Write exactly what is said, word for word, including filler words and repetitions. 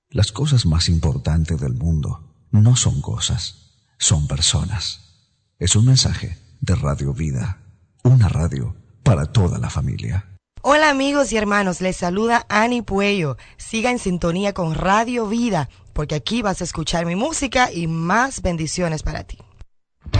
Las cosas más importantes del mundo no son cosas, son personas. Es un mensaje de Radio Vida, una radio para toda la familia. Hola amigos y hermanos, les saluda Ani Puello. Siga en sintonía con Radio Vida, porque aquí vas a escuchar mi música y más bendiciones para ti.